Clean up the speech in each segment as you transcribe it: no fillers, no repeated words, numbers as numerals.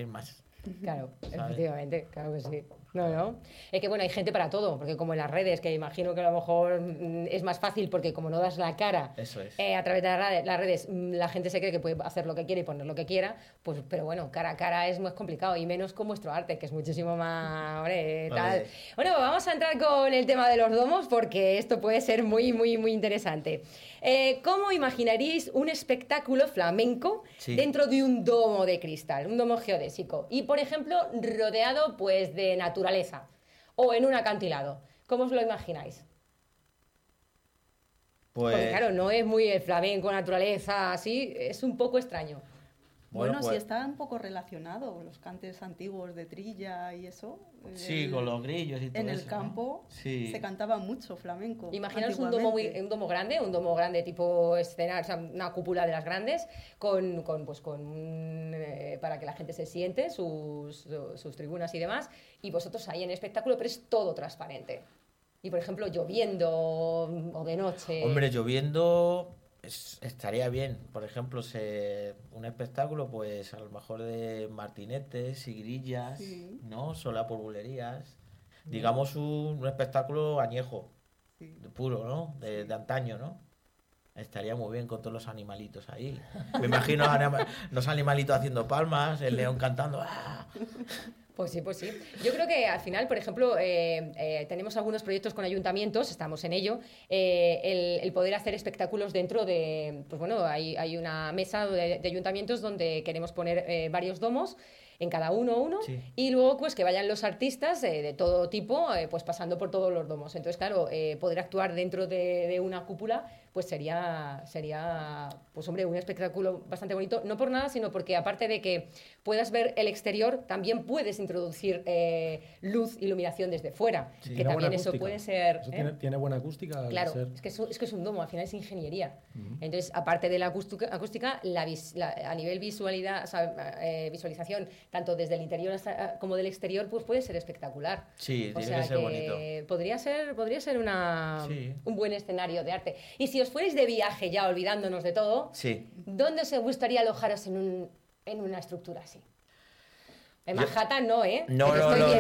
más. Claro, ¿sabes? efectivamente, claro que sí. No. Es que bueno, hay gente para todo, porque como en las redes, que imagino que a lo mejor es más fácil porque como no das la cara Eso es. a través de las redes, la gente se cree que puede hacer lo que quiere y poner lo que quiera, pues pero bueno, cara a cara es más complicado y menos con vuestro arte, que es muchísimo más, hombre, tal. Bueno, pues vamos a entrar con el tema de los domos porque esto puede ser muy, muy, muy interesante. ¿Cómo imaginaríais un espectáculo flamenco dentro de un domo de cristal, un domo geodésico? Y, por ejemplo, rodeado pues de naturaleza o en un acantilado. ¿Cómo os lo imagináis? Pues... Porque claro, no es muy el flamenco, naturaleza, así, es un poco extraño. Bueno, sí está un poco relacionado, los cantes antiguos de trilla y eso. Sí, con los grillos y todo eso. En el campo, ¿no? Sí. Se cantaba mucho flamenco. Imaginaos un domo grande tipo escenario, o sea, una cúpula de las grandes, para que la gente se siente, sus tribunas y demás, y vosotros ahí en el espectáculo, pero es todo transparente. Y por ejemplo, lloviendo o de noche. Hombre, lloviendo... estaría bien, por ejemplo, un espectáculo, pues a lo mejor de martinetes y grillas, ¿no? Sola por bulerías. Digamos un espectáculo añejo, puro, ¿no? De antaño, ¿no? Estaría muy bien con todos los animalitos ahí. Me imagino los animalitos haciendo palmas, el león cantando. ¡Ah! Pues sí. Yo creo que al final, por ejemplo, tenemos algunos proyectos con ayuntamientos, estamos en ello, el poder hacer espectáculos dentro de, pues bueno, hay una mesa de ayuntamientos donde queremos poner varios domos, en cada uno, y luego pues que vayan los artistas de todo tipo, pues pasando por todos los domos. Entonces, claro, poder actuar dentro de una cúpula, pues sería, pues hombre, un espectáculo bastante bonito, no por nada, sino porque aparte de que puedas ver el exterior, también puedes introducir luz, iluminación desde fuera, que también eso puede ser... Eso tiene buena acústica. Claro, es que es un domo, al final es ingeniería. Entonces, aparte de la acústica, a nivel visualidad, o sea, visualización, tanto desde el interior como del exterior, pues puede ser espectacular. Sí, tiene que ser bonito. Podría ser un buen escenario de arte. Y si os fuerais de viaje, ya olvidándonos de todo, ¿dónde os gustaría alojaros en una estructura así? En Manhattan no, ¿eh? No.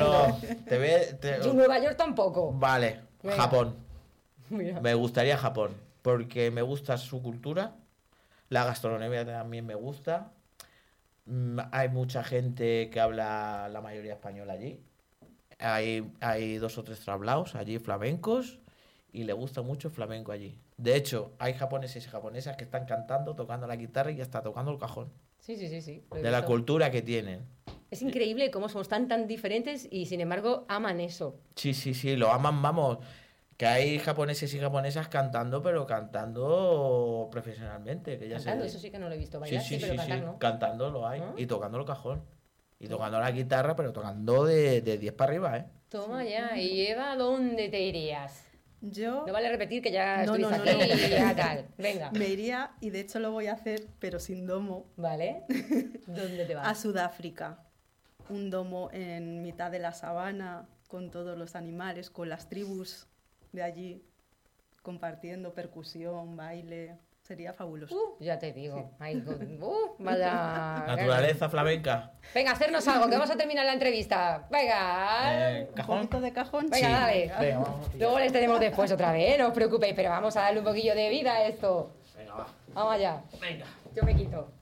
Y Nueva York tampoco. Vale, venga. Japón. Mira. Me gustaría Japón, porque me gusta su cultura, la gastronomía también me gusta. Hay mucha gente que habla la mayoría española allí. Hay 2 o 3 trablaos allí flamencos y le gusta mucho el flamenco allí. De hecho, hay japoneses y japonesas que están cantando, tocando la guitarra y hasta tocando el cajón. Sí. De la cultura que tienen. Es increíble cómo somos tan diferentes y sin embargo aman eso. Sí, lo aman, vamos. Que hay japoneses y japonesas cantando, pero cantando profesionalmente. Que ya cantando, eso sí que no lo he visto. Bailar sí, pero cantar no. Cantando lo hay. Y tocando el cajón. Y tocando la guitarra, pero tocando de 10 para arriba, ¿eh? Toma ya. Y Eva, ¿dónde te irías? Yo... No vale repetir que ya estuviste aquí y ya tal. Venga. Me iría, y de hecho lo voy a hacer, pero sin domo. Vale. ¿Dónde te vas? A Sudáfrica. Un domo en mitad de la sabana, con todos los animales, con las tribus de allí, compartiendo percusión, baile. Sería fabuloso. Ya te digo. Sí. Vaya... Naturaleza flamenca. Venga, hacernos algo, que vamos a terminar la entrevista. Venga. ¿Cajón? ¿Un poquito de cajón? Venga, sí. Dale. Venga, vamos. Luego les tenemos después otra vez, no os preocupéis, pero vamos a darle un poquillo de vida a esto. Venga, va. Vamos allá. Venga. Yo me quito.